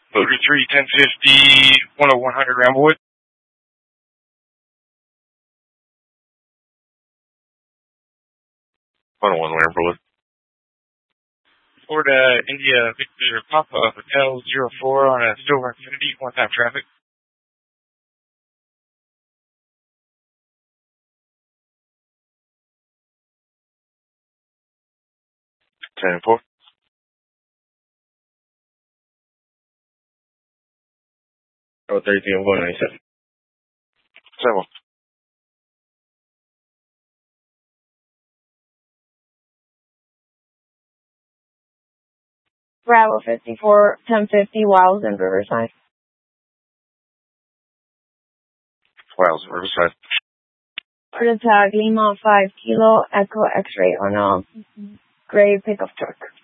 Loader 3, 1050, 10100 Ramblewood. 101 Ramblewood. Florida, India, Victor, Papa, Hotel 04 on a Silver Infinity, one-time traffic. 10-4. Oh, 30, 197. 7. Bravo 54, 1050, Wiles and Riverside. Wiles and Riverside. Tag Lima 5 Kilo, Echo X-ray on a gray pickup truck.